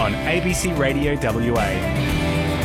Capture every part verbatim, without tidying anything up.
on A B C Radio W A.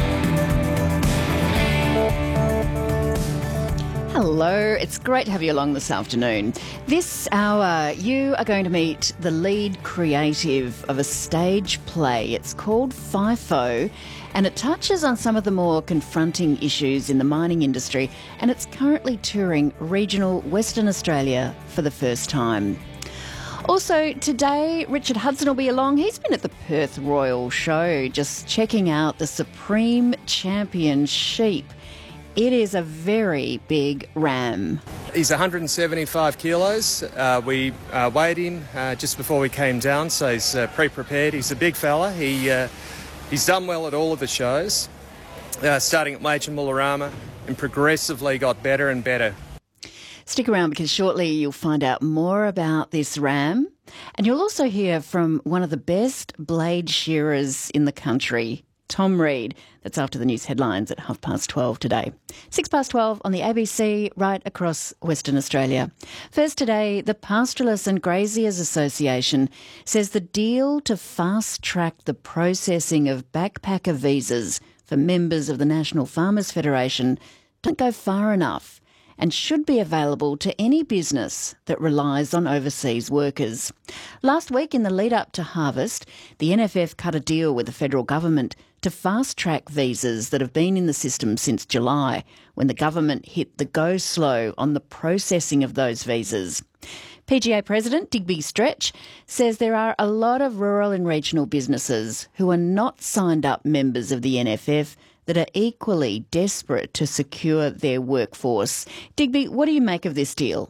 Hello, it's great to have you along this afternoon. This hour, you are going to meet the lead creative of a stage play. It's called FIFO, and it touches on some of the more confronting issues in the mining industry, and it's currently touring regional Western Australia for the first time. Also, today, Richard Hudson will be along. He's been at the Perth Royal Show, just checking out the Supreme Champion sheep. It is a very big ram. He's one hundred seventy-five kilos. Uh, we uh, weighed him uh, just before we came down, so he's uh, pre-prepared. He's a big fella. He uh, he's done well at all of the shows, uh, starting at Major Mullarama, and progressively got better and better. Stick around because shortly you'll find out more about this ram, and you'll also hear from one of the best blade shearers in the country, Tom Reed. That's after the news headlines at half past twelve today. Six past twelve on the A B C, right across Western Australia. First today, the Pastoralists and Graziers Association says the deal to fast-track the processing of backpacker visas for members of the National Farmers Federation don't go far enough and should be available to any business that relies on overseas workers. Last week, in the lead-up to harvest, the N F F cut a deal with the federal government to fast-track visas that have been in the system since July, when the government hit the go-slow on the processing of those visas. P G A President Digby Stretch says there are a lot of rural and regional businesses who are not signed up members of the N F F that are equally desperate to secure their workforce. Digby, what do you make of this deal?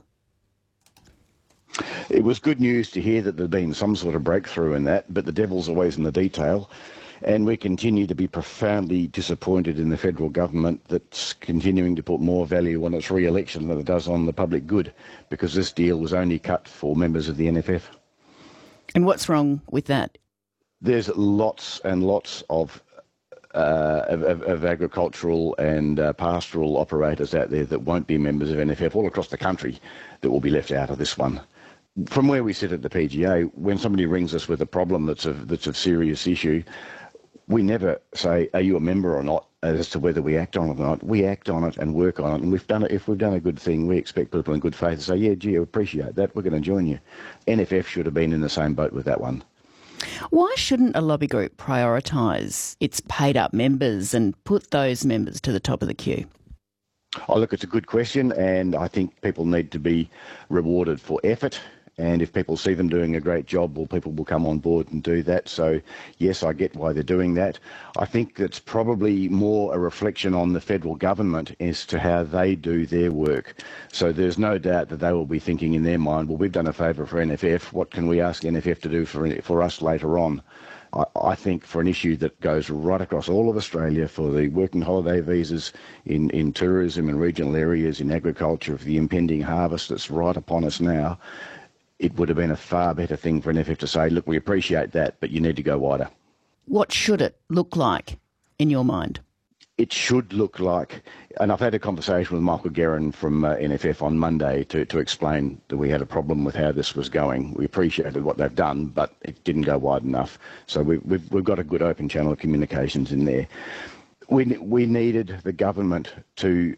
It was good news to hear that there'd been some sort of breakthrough in that, but the devil's always in the detail. And we continue to be profoundly disappointed in the federal government that's continuing to put more value on its re-election than it does on the public good, because this deal was only cut for members of the N F F. And what's wrong with that? There's lots and lots of Uh, of, of, of agricultural and uh, pastoral operators out there that won't be members of N F F all across the country that will be left out of this one. From where we sit at the P G A, when somebody rings us with a problem that's of, that's of serious issue, we never say, are you a member or not, as to whether we act on it or not. We act on it and work on it, and we've done it. If we've done a good thing, we expect people in good faith to say, yeah, gee, I appreciate that, we're going to join you. N F F should have been in the same boat with that one. Why shouldn't a lobby group prioritise its paid-up members and put those members to the top of the queue? Oh, look, it's a good question, and I think people need to be rewarded for effort. And if people see them doing a great job, well, people will come on board and do that. So, yes, I get why they're doing that. I think it's probably more a reflection on the federal government as to how they do their work. So there's no doubt that they will be thinking in their mind, well, we've done a favour for N F F. What can we ask N F F to do for, for us later on? I, I think for an issue that goes right across all of Australia, for the working holiday visas in, in tourism and regional areas, in agriculture, for the impending harvest that's right upon us now, it would have been a far better thing for N F F to say, look, we appreciate that, but you need to go wider. What should it look like in your mind? It should look like, and I've had a conversation with Michael Guerin from uh, N F F on Monday to, to explain that we had a problem with how this was going. We appreciated what they've done, but it didn't go wide enough. So we, we've, we've got a good open channel of communications in there. We, we needed the government to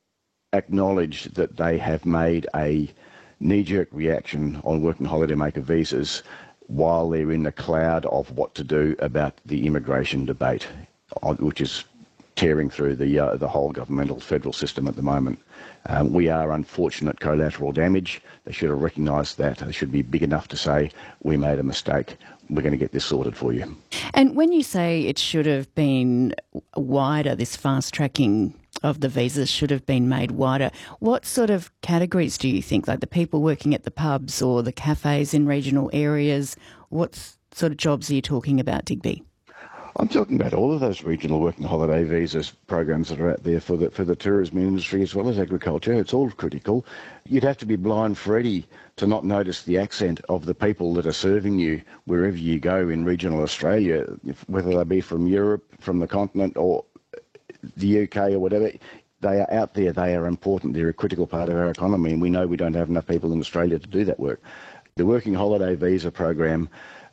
acknowledge that they have made a knee-jerk reaction on working holidaymaker visas while they're in the cloud of what to do about the immigration debate, which is tearing through the uh, the whole governmental federal system at the moment. Um, we are unfortunate collateral damage. They should have recognised that. They should be big enough to say, we made a mistake. We're going to get this sorted for you. And when you say it should have been wider, this fast-tracking of the visas should have been made wider, what sort of categories do you think, like the people working at the pubs or the cafes in regional areas? What sort of jobs are you talking about, Digby? I'm talking about all of those regional working holiday visas programs that are out there for the for the tourism industry as well as agriculture. It's all critical. You'd have to be blind Freddy to not notice the accent of the people that are serving you wherever you go in regional Australia, whether they be from Europe, from the continent, or the U K or whatever. They are out there. They are important. They're a critical part of our economy, and we know we don't have enough people in Australia to do that work. The working holiday visa program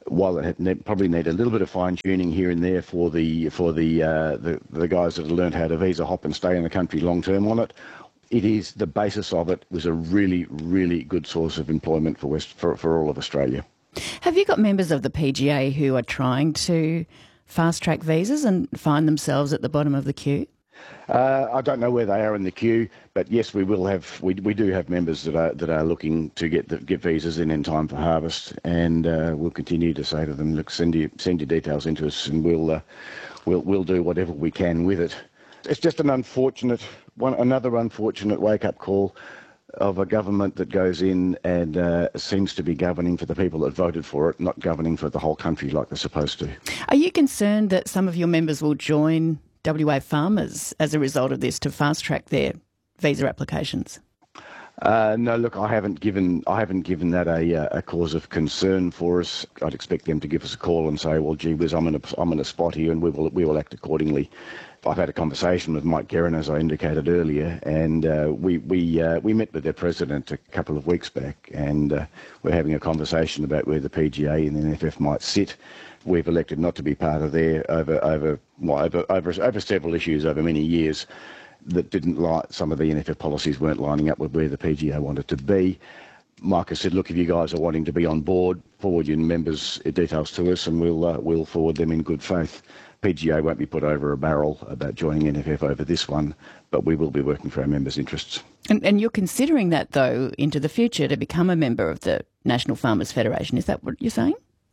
while it had ne- probably need a little bit of fine tuning here and there for the for the, uh, the the guys that have learned how to visa hop and stay in the country long term on it, it is the basis of it was a really really good source of employment for West for, for all of Australia. Have you got members of the P G A who are trying to fast track visas and find themselves at the bottom of the queue? Uh, I don't know where they are in the queue, but yes, we will have. We we do have members that are that are looking to get the, get visas in in time for harvest, and uh, we'll continue to say to them, look, send your send your details into us, and we'll uh, we'll we'll do whatever we can with it. It's just an unfortunate one, another unfortunate wake up call of a government that goes in and uh, seems to be governing for the people that voted for it, not governing for the whole country like they're supposed to. Are you concerned that some of your members will join W A farmers as a result of this to fast track their visa applications? Uh, no, look, I haven't given I haven't given that a a cause of concern for us. I'd expect them to give us a call and say, well, gee whiz, I'm in a I'm in a spot here, and we will we will act accordingly. I've had a conversation with Mike Guerin, as I indicated earlier, and uh, we we uh, we met with their president a couple of weeks back, and uh, we're having a conversation about where the P G A and the N F F might sit. We've elected not to be part of there over over well, over, over over several issues over many years that didn't lie. Some of the N F F policies weren't lining up with where the P G A wanted to be. Mike has said, look, if you guys are wanting to be on board, forward your members' details to us, and we'll uh, we'll forward them in good faith. P G A won't be put over a barrel about joining N F F over this one, but we will be working for our members' interests. And, and you're considering that, though, into the future to become a member of the National Farmers Federation. Is that what you're saying?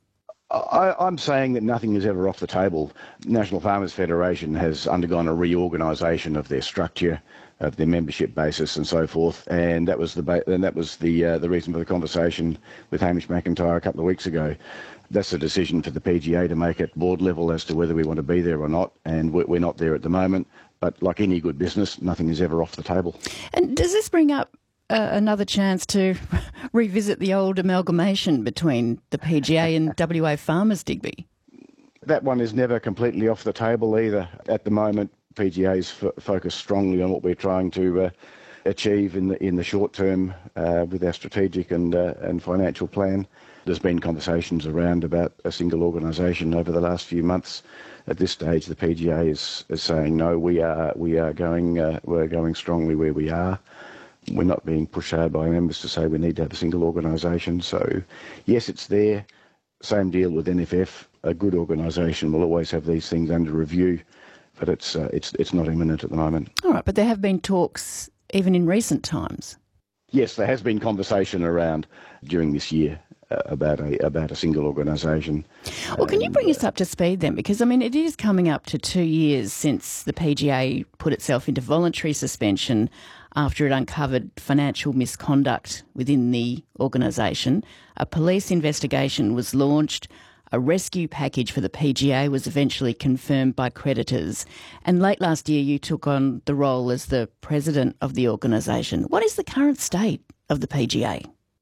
I, I'm saying that nothing is ever off the table. National Farmers Federation has undergone a reorganisation of their structure, of their membership basis, and so forth, and that was the ba- and that was the uh, the reason for the conversation with Hamish McIntyre a couple of weeks ago. That's a decision for the P G A to make at board level as to whether we want to be there or not, and we're, we're not there at the moment. But like any good business, nothing is ever off the table. And does this bring up Uh, another chance to revisit the old amalgamation between the P G A and W A farmers, Digby? That one is never completely off the table either. At the moment, P G A is f- focused strongly on what we're trying to uh, achieve in the in the short term uh, with our strategic and uh, and financial plan. There's been conversations around about a single organisation over the last few months. At this stage, the P G A is, is saying no. We are we are going uh, we're going strongly where we are. We're not being pushed hard by members to say we need to have a single organisation. So, yes, it's there. Same deal with N F F. A good organisation will always have these things under review, but it's uh, it's it's not imminent at the moment. All right, but there have been talks even in recent times. Yes, there has been conversation around during this year uh, about a about a single organisation. Well, can you bring us up to speed then? Because, I mean, it is coming up to two years since the P G A put itself into voluntary suspension after it uncovered financial misconduct within the organisation. A police investigation was launched. A rescue package for the P G A was eventually confirmed by creditors. And late last year, you took on the role as the president of the organisation. What is the current state of the P G A?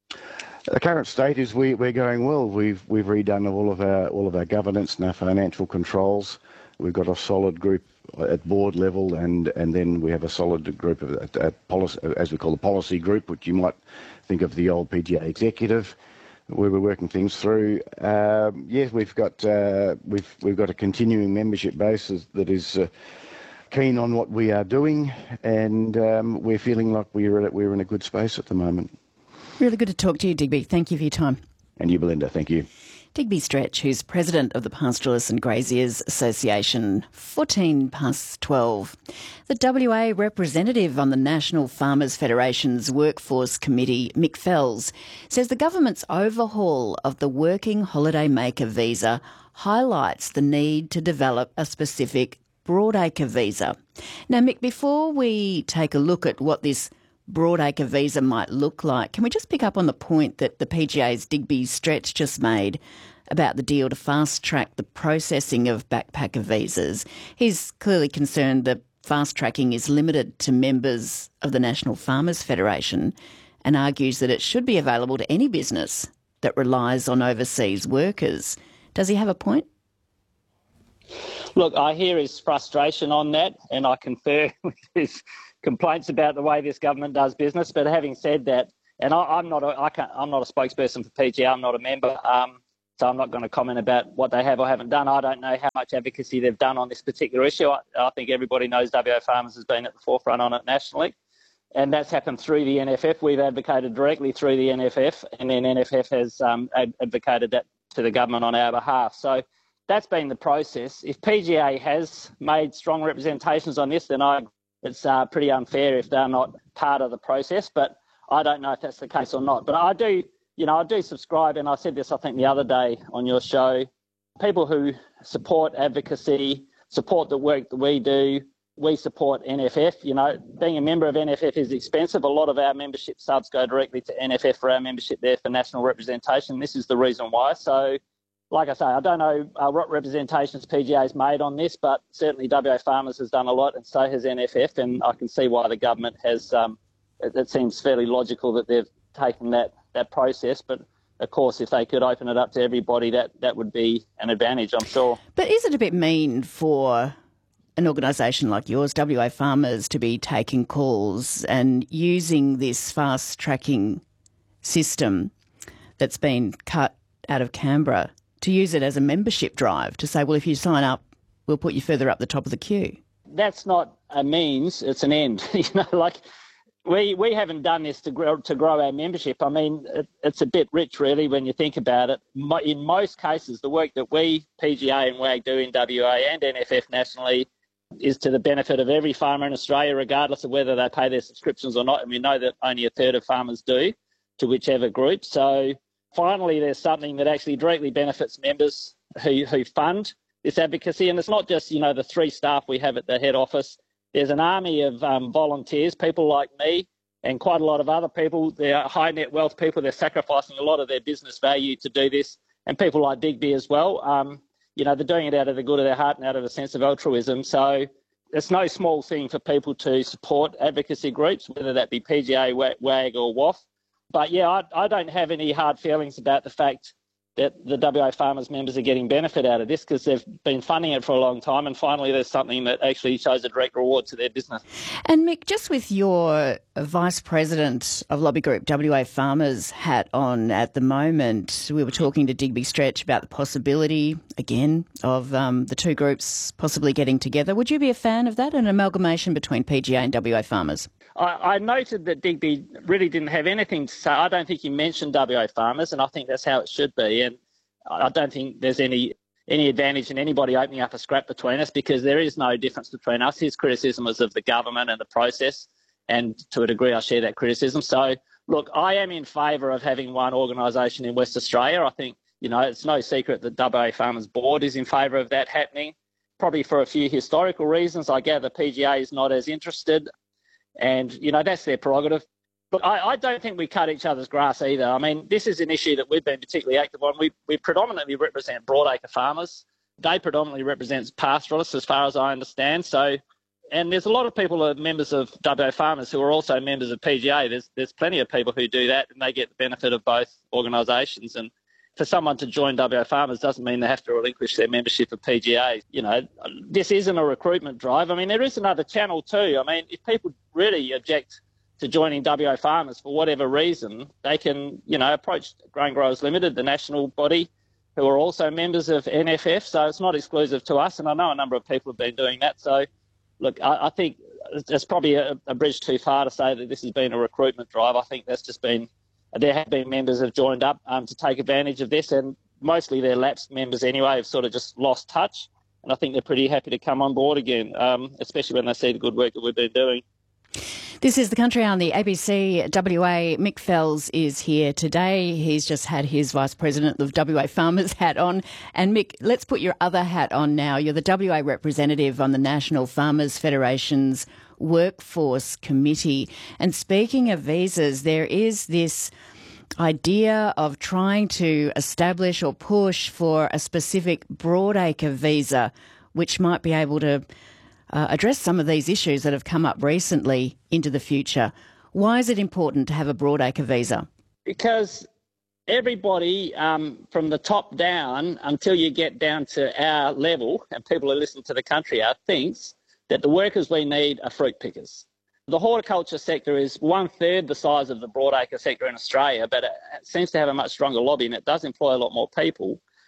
The current state is we, we're going well. We've we've redone all of our all of our governance and our financial controls. We've got a solid group at board level, and, and then we have a solid group of at, at policy, as we call the policy group, which you might think of the old P G A executive, where we're working things through. Um, yes, we've got uh, we've we've got a continuing membership base that is uh, keen on what we are doing, and um, we're feeling like we're we're in a good space at the moment. Really good to talk to you, Digby. Thank you for your time. And you, Belinda. Thank you. Digby Stretch, who's president of the Pastoralists and Graziers Association. fourteen past twelve. The W A representative on the National Farmers Federation's Workforce Committee, Mick Fells, says the government's overhaul of the Working Holiday Maker visa highlights the need to develop a specific Broadacre visa. Now, Mick, before we take a look at what this Broadacre visa might look like, can we just pick up on the point that the P G A's Digby Stretch just made about the deal to fast-track the processing of backpacker visas? He's clearly concerned that fast-tracking is limited to members of the National Farmers Federation and argues that it should be available to any business that relies on overseas workers. Does he have a point? Look, I hear his frustration on that, and I confer with his complaints about the way this government does business. But having said that, and I, I'm not a, I can't, I'm not a spokesperson for P G A. I'm not a member. Um, So I'm not going to comment about what they have or haven't done. I don't know how much advocacy they've done on this particular issue. I, I think everybody knows W A Farmers has been at the forefront on it nationally. And that's happened through the N F F. We've advocated directly through the N F F, and then N F F has um, ad- advocated that to the government on our behalf. So that's been the process. If P G A has made strong representations on this, then I, it's uh, pretty unfair if they're not part of the process. But I don't know if that's the case or not. But I do, you know, I do subscribe, and I said this, I think, the other day on your show. People who support advocacy, support the work that we do. We support N F F. You know, being a member of N F F is expensive. A lot of our membership subs go directly to N F F for our membership there for national representation. This is the reason why. So, like I say, I don't know uh, what representations P G A has made on this, but certainly W A Farmers has done a lot, and so has N F F, and I can see why the government has, um, it, it seems fairly logical that they've taken that, that process. But, of course, if they could open it up to everybody, that, that would be an advantage, I'm sure. But is it a bit mean for an organisation like yours, W A Farmers, to be taking calls and using this fast-tracking system that's been cut out of Canberra, to use it as a membership drive, to say, well, if you sign up, we'll put you further up the top of the queue? That's not a means, it's an end. you know, like we we haven't done this to grow, to grow our membership. I mean, it, it's a bit rich, really, when you think about it. Mo- in most cases, the work that we, P G A and W A G, do in W A and N F F nationally is to the benefit of every farmer in Australia, regardless of whether they pay their subscriptions or not. And we know that only a third of farmers do, to whichever group. So finally, there's something that actually directly benefits members who, who fund this advocacy. And it's not just, you know, the three staff we have at the head office. There's an army of um, volunteers, people like me and quite a lot of other people. They're high net wealth people. They're sacrificing a lot of their business value to do this. And people like Digby as well. Um, You know, they're doing it out of the good of their heart and out of a sense of altruism. So it's no small thing for people to support advocacy groups, whether that be P G A, W A G or W A F. But, yeah, I, I don't have any hard feelings about the fact that the W A Farmers members are getting benefit out of this, because they've been funding it for a long time, and finally there's something that actually shows a direct reward to their business. And Mick, just with your Vice President of Lobby Group W A Farmers hat on at the moment, we were talking to Digby Stretch about the possibility, again, of um, the two groups possibly getting together. Would you be a fan of that, an amalgamation between P G A and W A Farmers? I, I noted that Digby really didn't have anything to say. I don't think he mentioned W A Farmers, and I think that's how it should be. And I don't think there's any any advantage in anybody opening up a scrap between us, because there is no difference between us. His criticism was of the government and the process, and to a degree I share that criticism. So, look, I am in favour of having one organisation in West Australia. I think, you know, it's no secret that W A Farmers Board is in favour of that happening, probably for a few historical reasons. I gather P G A is not as interested. And, you know, that's their prerogative. But I, I don't think we cut each other's grass either. I mean, this is an issue that we've been particularly active on. We, we predominantly represent broadacre farmers. They predominantly represent pastoralists, as far as I understand. So, and there's a lot of people who are members of W A Farmers who are also members of P G A. There's, there's plenty of people who do that, and they get the benefit of both organisations. And for someone to join W A Farmers doesn't mean they have to relinquish their membership of P G A. You know, this isn't a recruitment drive. I mean, there is another channel too. I mean, if people really object to joining W A Farmers for whatever reason, they can, you know, approach Grain Growers Limited, the national body, who are also members of N F F. So it's not exclusive to us. And I know a number of people have been doing that. So, look, I, I think it's probably a, a bridge too far to say that this has been a recruitment drive. I think that's just been... There have been members who have joined up um, to take advantage of this, and mostly they're lapsed members anyway have sort of just lost touch. And I think they're pretty happy to come on board again, um, especially when they see the good work that we've been doing. This is The Country on the A B C W A. Mick Fells is here today. He's just had his Vice President of W A Farmers hat on. And Mick, let's put your other hat on now. You're the W A representative on the National Farmers Federation's Workforce Committee. And speaking of visas, there is this idea of trying to establish or push for a specific broadacre visa, which might be able to uh, address some of these issues that have come up recently into the future. Why is it important to have a broadacre visa? Because everybody um, from the top down, until you get down to our level, and people who listen to The Country Out, thinks that the workers we need are fruit pickers. The horticulture sector is one-third the size of the broadacre sector in Australia, but it seems to have a much stronger lobby, and it does employ a lot more people.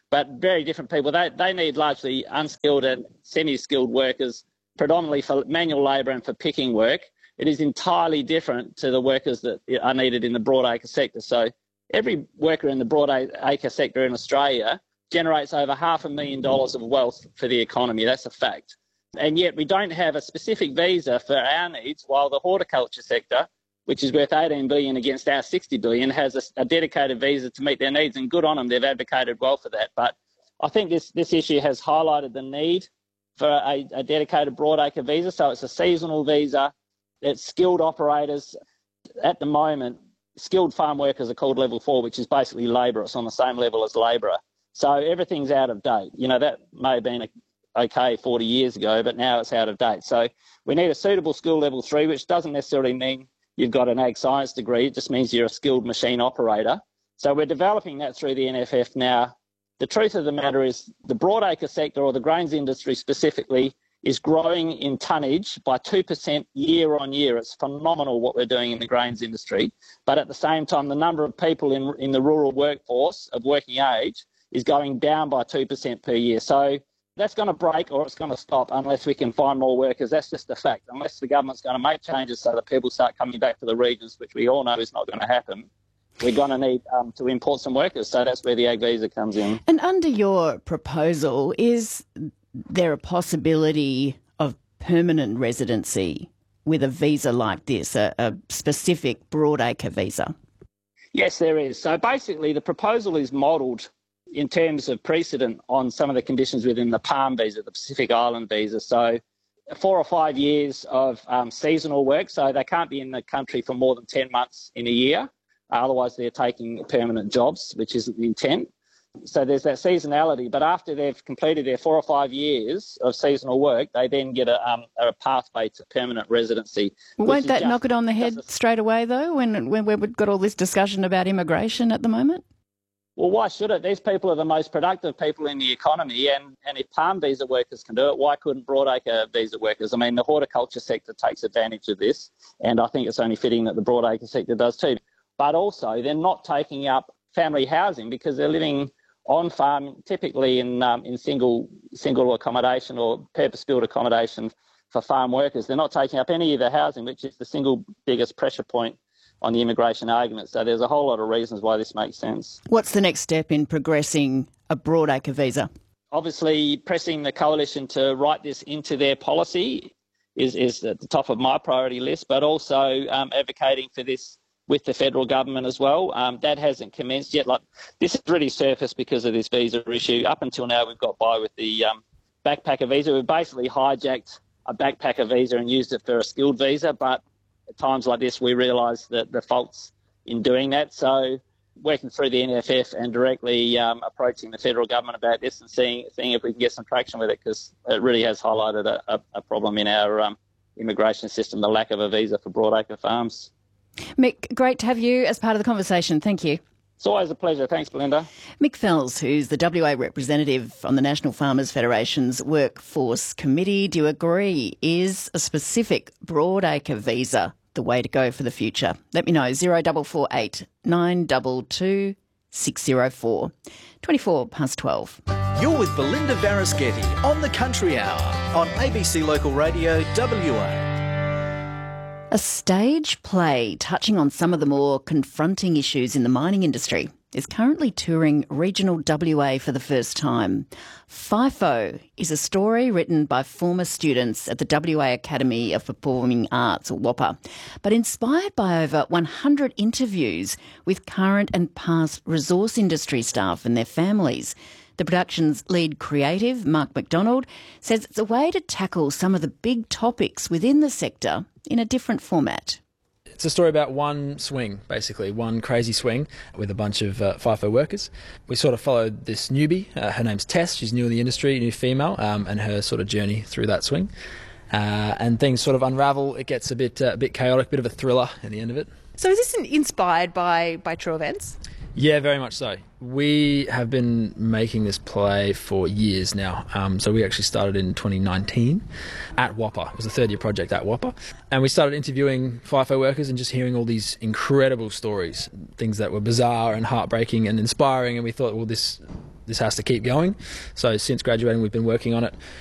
but very different people. They, they need largely unskilled and semi-skilled workers, predominantly for manual labour and for picking work. It is entirely different to the workers that are needed in the broadacre sector. So every worker in the broadacre sector in Australia generates over half a million dollars of wealth for the economy. That's a fact. And yet we don't have a specific visa for our needs, while the horticulture sector, which is worth eighteen billion dollars against our sixty billion dollars, has a, a dedicated visa to meet their needs, and good on them, they've advocated well for that. But I think this, this issue has highlighted the need for a, a dedicated broadacre visa. So it's a seasonal visa. It's skilled operators. At the moment, skilled farm workers are called level four, which is basically labour. It's on the same level as labourer. So everything's out of date. You know, that may have been a, okay forty years ago, but now it's out of date. So we need a suitable skill level three, which doesn't necessarily mean you've got an ag science degree. It just means you're a skilled machine operator. So we're developing that through the N F F now. The truth of the matter is the broadacre sector, or the grains industry specifically, is growing in tonnage by two percent year on year. It's phenomenal what we're doing in the grains industry. But at the same time, the number of people in, in the rural workforce of working age is going down by two percent per year. So that's going to break, or it's going to stop unless we can find more workers. That's just a fact. Unless the government's going to make changes so that people start coming back to the regions, which we all know is not going to happen, we're going to need um, to import some workers. So that's where the ag visa comes in. And under your proposal, is there a possibility of permanent residency with a visa like this, a, a specific broadacre visa? Yes, there is. So basically the proposal is modelled in terms of precedent on some of the conditions within the PALM visa, the Pacific Island visa. So four or five years of um, seasonal work, so they can't be in the country for more than ten months in a year. Otherwise, they're taking permanent jobs, which isn't the intent. So there's that seasonality. But after they've completed their four or five years of seasonal work, they then get a, um, a pathway to permanent residency. Well, won't that knock it on the head a... straight away, though, when, when we've got all this discussion about immigration at the moment? Well, why should it? These people are the most productive people in the economy, and, and if PALM visa workers can do it, why couldn't broadacre visa workers? I mean, the horticulture sector takes advantage of this, and I think it's only fitting that the broadacre sector does too. But also, they're not taking up family housing because they're living on farm, typically in um, in single single accommodation or purpose-built accommodation for farm workers. They're not taking up any of the housing, which is the single biggest pressure point on the immigration argument. So there's a whole lot of reasons why this makes sense. What's the next step in progressing a broadacre visa? Obviously, pressing the coalition to write this into their policy is, is at the top of my priority list, but also um, advocating for this with the federal government as well. Um, that hasn't commenced yet. Like, this has really surfaced because of this visa issue. Up until now, we've got by with the um, backpacker visa. We've basically hijacked a backpacker visa and used it for a skilled visa, but at times like this, we realise that the faults in doing that. So working through the N F F and directly um, approaching the federal government about this and seeing seeing if we can get some traction with it, because it really has highlighted a, a, a problem in our um, immigration system, the lack of a visa for broadacre farms. Mick, great to have you as part of the conversation. Thank you. It's always a pleasure. Thanks, Belinda. Mick Fells, who's the W A representative on the National Farmers Federation's Workforce Committee. Do you agree? Is a specific broadacre visa the way to go for the future? Let me know. zero four four eight nine two two six zero four. twenty-four past twelve. You're with Belinda Varaschetti on the Country Hour on A B C Local Radio W A. A stage play touching on some of the more confronting issues in the mining industry is currently touring regional W A for the first time. FIFO is a story written by former students at the W A Academy of Performing Arts, or WAPA, but inspired by over one hundred interviews with current and past resource industry staff and their families. The production's lead creative, Mark McDonald, says it's a way to tackle some of the big topics within the sector in a different format. It's a story about one swing, basically, one crazy swing with a bunch of uh, FIFO workers. We sort of followed this newbie. Uh, her name's Tess. She's new in the industry, new female, um, and her sort of journey through that swing. Uh, and things sort of unravel. It gets a bit uh, a bit chaotic, a bit of a thriller at the end of it. So is this inspired by, by true events? Yeah, very much so. We have been making this play for years now. Um, so we actually started in twenty nineteen at WAPA. It was a third year project at WAPA. And we started interviewing FIFO workers and just hearing all these incredible stories, things that were bizarre and heartbreaking and inspiring. And we thought, well, this this has to keep going. So since graduating, we've been working on it.